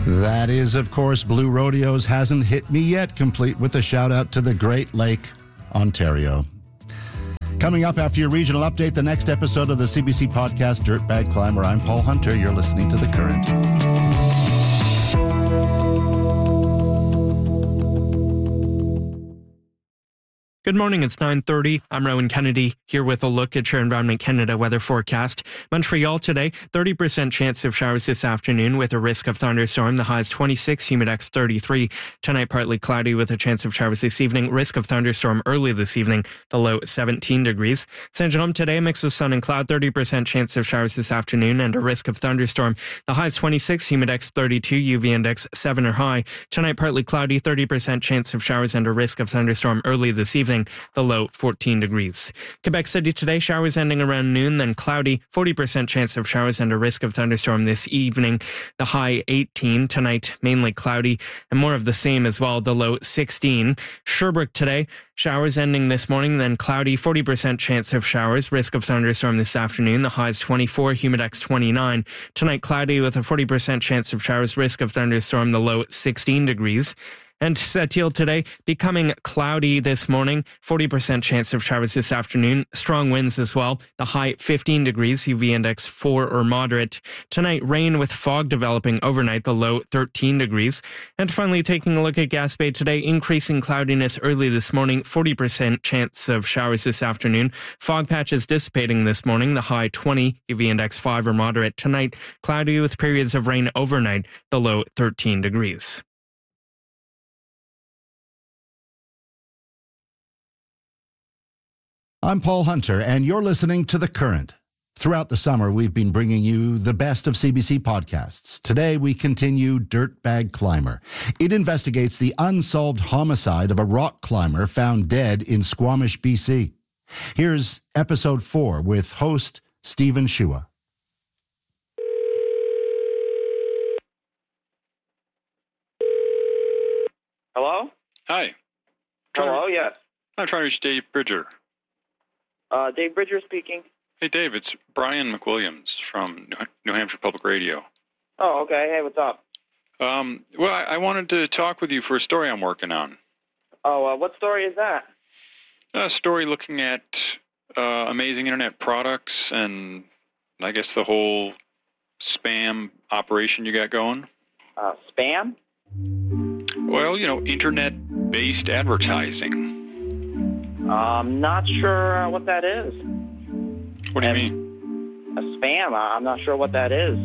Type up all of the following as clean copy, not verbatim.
That is, of course, Blue Rodeo's Hasn't Hit Me Yet, complete with a shout-out to the Great Lake, Ontario. Coming up after your regional update, the next episode of the CBC podcast, Dirtbag Climber. I'm Paul Hunter. You're listening to The Current. Good morning, it's 9:30. I'm Rowan Kennedy, here with a look at your Environment Canada weather forecast. Montreal today, 30% chance of showers this afternoon with a risk of thunderstorm. The high is 26, humidex 33. Tonight, partly cloudy with a chance of showers this evening. Risk of thunderstorm early this evening. The low 17 degrees. Saint Jerome today, a mix of sun and cloud, 30% chance of showers this afternoon and a risk of thunderstorm. The high is 26, humidex 32, UV index 7 or high. Tonight, partly cloudy, 30% chance of showers and a risk of thunderstorm early this evening. The low 14 degrees. Quebec City today, showers ending around noon, then cloudy, 40% chance of showers and a risk of thunderstorm this evening. The high 18. Tonight, mainly cloudy and more of the same as well, the low 16. Sherbrooke today, showers ending this morning, then cloudy, 40% chance of showers, risk of thunderstorm this afternoon. The high is 24, humidex 29. Tonight, cloudy with a 40% chance of showers, risk of thunderstorm, the low 16 degrees. And Sept-Îles today, becoming cloudy this morning, 40% chance of showers this afternoon, strong winds as well, the high 15 degrees, UV index 4 or moderate. Tonight, rain with fog developing overnight, the low 13 degrees. And finally, taking a look at Gaspé today, increasing cloudiness early this morning, 40% chance of showers this afternoon. Fog patches dissipating this morning, the high 20, UV index 5 or moderate. Tonight, cloudy with periods of rain overnight, the low 13 degrees. I'm Paul Hunter, and you're listening to The Current. Throughout the summer, we've been bringing you the best of CBC podcasts. Today, we continue Dirtbag Climber. It investigates the unsolved homicide of a rock climber found dead in Squamish, BC. Here's episode 4 with host Stephen Shua. Hello? Hi. Hello, yes. I'm trying to reach Dave Bridger. Dave Bridger speaking. Hey, Dave, it's Brian McWilliams from New Hampshire Public Radio. Oh, okay. Hey, what's up? Well, I wanted to talk with you for a story I'm working on. Oh, what story is that? A story looking at amazing internet products and I guess the whole spam operation you got going. Spam? Well, internet-based advertising. I'm not sure what that is. What do you mean? A spam? I'm not sure what that is.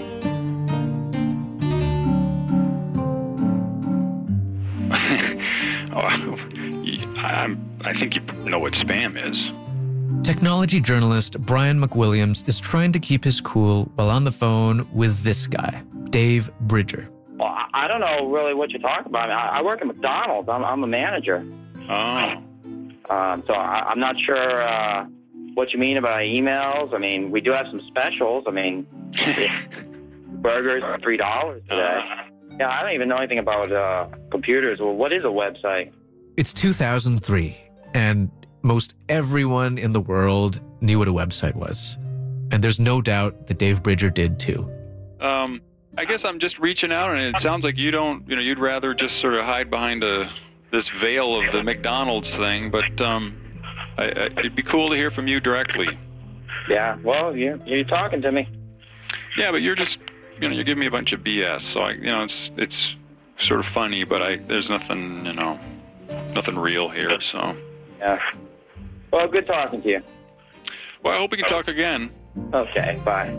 I think you know what spam is. Technology journalist Brian McWilliams is trying to keep his cool while on the phone with this guy, Dave Bridger. Well, I don't know really what you're talking about. I work at McDonald's. I'm a manager. Oh. So I'm not sure what you mean about emails. I mean, we do have some specials. I mean, burgers are $3 today. Yeah, I don't even know anything about computers. Well, what is a website? It's 2003, and most everyone in the world knew what a website was. And there's no doubt that Dave Bridger did too. I guess I'm just reaching out, and it sounds like you don't, you'd rather just sort of hide behind this veil of the McDonald's thing, but it'd be cool to hear from you directly. Yeah, well, you're talking to me. Yeah, but you're just, you're giving me a bunch of BS, so it's sort of funny, but there's nothing, nothing real here, so. Yeah. Well, good talking to you. Well, I hope we can talk again. Okay, bye.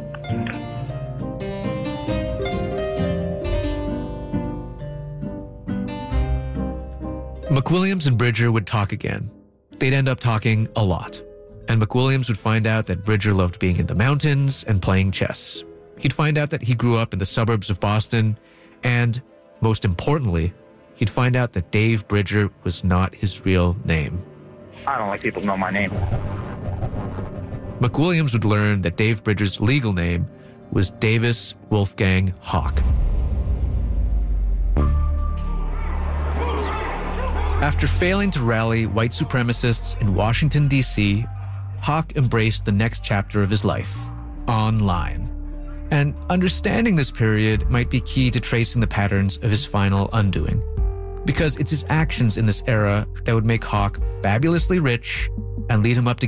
McWilliams and Bridger would talk again. They'd end up talking a lot. And McWilliams would find out that Bridger loved being in the mountains and playing chess. He'd find out that he grew up in the suburbs of Boston. And, most importantly, he'd find out that Dave Bridger was not his real name. I don't like people to know my name. McWilliams would learn that Dave Bridger's legal name was Davis Wolfgang Hawk. After failing to rally white supremacists in Washington, D.C., Hawk embraced the next chapter of his life, online. And understanding this period might be key to tracing the patterns of his final undoing, because it's his actions in this era that would make Hawk fabulously rich and lead him up to